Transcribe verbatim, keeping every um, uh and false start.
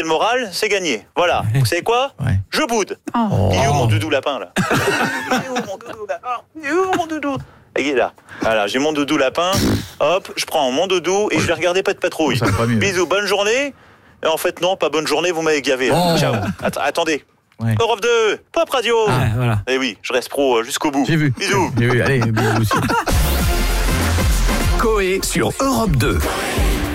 le moral, c'est gagné. Voilà. Vous savez quoi ? Ouais. Je boude. Oh. Il est où mon doudou lapin, là ? Il est où mon doudou lapin ? Il est où mon doudou ? Il est là. Voilà, j'ai mon doudou lapin. Hop, je prends mon doudou et je vais regarder Pas de patrouille. Ça va pas mieux. Bisous, bonne journée. Et en fait, non, pas bonne journée, vous m'avez gavé. Là. Oh. Ciao. Att- attendez. Ouais. Europe deux, Pop Radio. Ah, voilà. Eh oui, je reste pro euh, jusqu'au bout. J'ai vu. Bisous. J'ai vu. Allez, bisous aussi. Coé sur Europe deux.